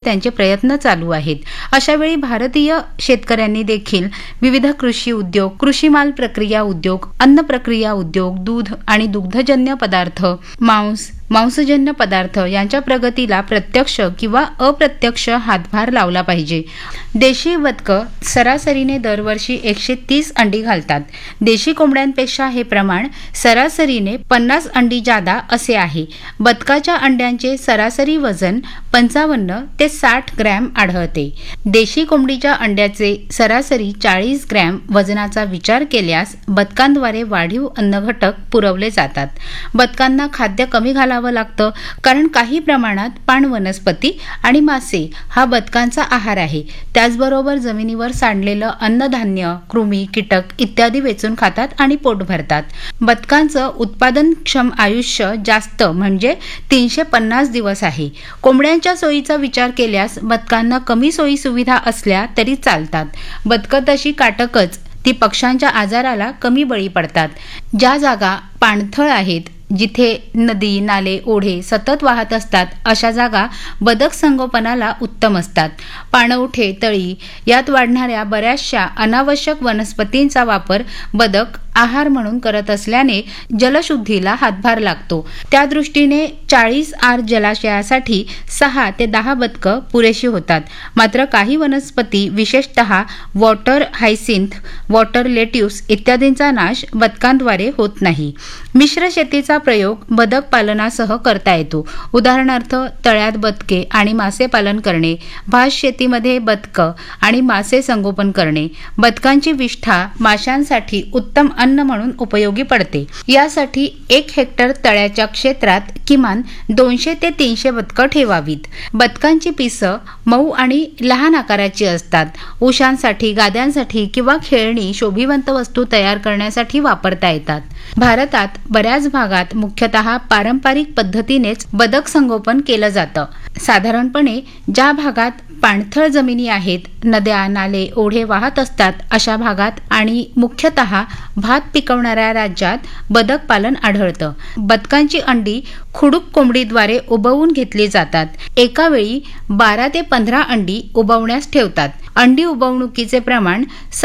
त्यांचे प्रयत्न चालू आहेत. अशावेळी भारतीय शेतकऱ्यांनी देखील विविध कृषी उद्योग, कृषी माल प्रक्रिया उद्योग, अन्न प्रक्रिया उद्योग, दूध आणि दुग्धजन्य पदार्थ, मांसजन्य पदार्थ यांच्या प्रगतीला प्रत्यक्ष किंवा अप्रत्यक्ष हातभार लावला पाहिजे. देशी बदकं सरासरीने दरवर्षी 130 अंडी घालतात. देशी कोंबड्यांपेक्षा हे प्रमाण सरासरीने 50 अंडी जादा असे आहे. बदकाच्या अंड्यांचे सरासरी वजन 55 ते 60 ग्रॅम आढळते. देशी कोंबडीच्या अंड्याचे सरासरी 40 ग्रॅम वजनाचा विचार केल्यास बदकांद्वारे वाढीव अन्नघटक पुरवले जातात. बदकांना खाद्य कमी घालावं लागतं, कारण काही प्रमाणात पाण वनस्पती आणि मासे हा बदकांचा आहार आहे. त्याचबरोबर जमिनीवर सांडलेलं अन्नधान्य, कृमी, कीटक इत्यादी वेचून खातात आणि पोट भरतात. बदकांचं उत्पादनक्षम आयुष्य जास्त म्हणजे 350 दिवस आहे. कोंबड्यांच्या सोयीचा विचार केल्यास बदकांना कमी सोयी सुविधा असल्या तरी चालतात. बदकं तशी काटकच, ती पक्ष्यांच्या आजाराला कमी बळी पडतात. ज्या जागा पाणथळ आहेत, जिथे नदी, नाले, ओढे सतत वाहत असतात, अशा जागा बदक संगोपनाला उत्तम असतात. पाणवठे, तळी यात वाढणाऱ्या बऱ्याचशा अनावश्यक वनस्पतींचा वापर बदक आहार म्हणून करत असल्याने जलशुद्धीला हातभार लागतो. त्या दृष्टीने 40 आर जलाशयासाठी 6 ते 10 बदकं पुरेशी होतात. मात्र काही वनस्पती, विशेषतः वॉटर हायसिंथ, वॉटर लेट्यूस इत्यादींचा नाश बदकांद्वारे होत नाही. मिश्र शेतीचा प्रयोग बदक पालनासह करता येतो. उदाहरणार्थ तळ्यात बदके आणि मासे पालन करणे, भात शेतीमध्ये बदकं आणि मासे संगोपन करणे. बदकांची विष्ठा माशांसाठी उत्तम अन्न म्हणून उपयोगी पडते. यासाठी 1 हेक्टर तळ्याच्या क्षेत्रात किमान 200 ते 300 बदकं ठेवावीत. बदकांची पिसं मऊ आणि लहान आकाराची असतात. उशांसाठी, गाद्यांसाठी किंवा खेळणी, शोभिवंत वस्तू तयार करण्यासाठी वापरता येतात. भारतात बऱ्याच भागात मुख्यतः पारंपरिक पद्धतीनेच बदक संगोपन केलं जातं. साधारणपणे ज्या भागात पाणथळ जमिनी आहेत, नद्या, नाले, ओढे वाहत असतात, अशा भागात आणि मुख्यतः भात पिकवणाऱ्या राज्यात बदक पालन आढळतं. बदकांची अंडी खुडूक कोंबडीद्वारे उबवून घेतली जातात. एका वेळी 12 ते 15 अंडी उबवण्यास ठेवतात. अंडी उबवणुकीचे प्रमाण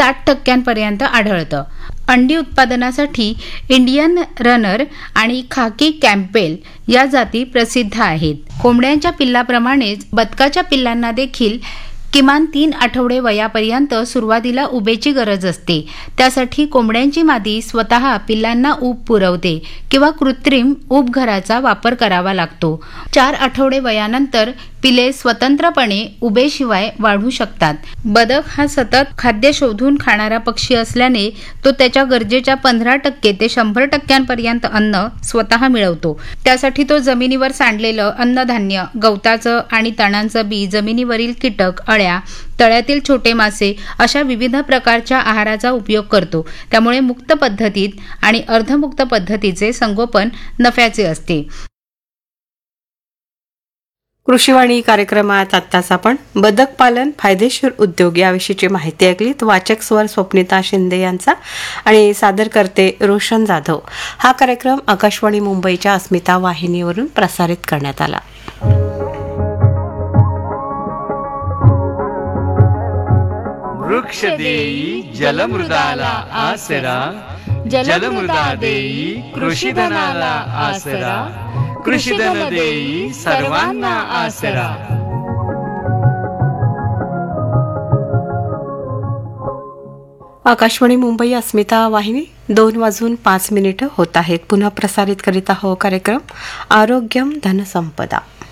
60% आढळतं. अंडी उत्पादनासाठी इंडियन रनर आणि खाकी कॅम्पेल या जाती प्रसिद्ध आहेत. कोंबड्यांच्या पिल्लाप्रमाणेच बदकाच्या पिल्लांना देखील किमान 3 आठवडे वयापर्यंत सुरुवातीला उबेची गरज असते. त्यासाठी कोंबड्यांची मादी स्वतः पिल्लांना ऊब पुरवते किंवा कृत्रिम ऊबघराचा वापर करावा लागतो. 4 आठवडे वयानंतर पिले स्वतंत्रपणे उबेशिवाय वाढू शकतात. बदक हा सतत खाद्य शोधून खाणारा पक्षी असल्याने तो त्याच्या गरजेच्या 15% ते 100% अन्न स्वतः मिळवतो. त्यासाठी तो जमिनीवर सांडलेलं अन्नधान्य, गवताचं आणि तणांचं बी, जमिनीवरील कीटक, अळ्या, तळ्यातील छोटे मासे अशा विविध प्रकारच्या आहाराचा उपयोग करतो. त्यामुळे मुक्त पद्धतीत आणि अर्धमुक्त पद्धतीचे संगोपन नफ्याचे असते. कृषीवाणी कार्यक्रमात आत्ताच आपण बदक पालन फायदेशीर उद्योग याविषयीची माहिती ऐकलीत. वाचक स्वर स्वप्निता शिंदे यांचा आणि सादर करते रोशन जाधव. हा कार्यक्रम आकाशवाणी मुंबईच्या अस्मिता वाहिनीवरून प्रसारित करण्यात आला. वृक्ष देई जलमृदाला आसरा, जलमृदा देई कृषीधनाला आसरा, कृषीधन देई सर्वांना आसरा. आकाशवाणी मुंबई अस्मिता वाहिनी 2:05 होत आहेत. पुन्हा प्रसारित करीत आहोत कार्यक्रम आरोग्यम धनसंपदा.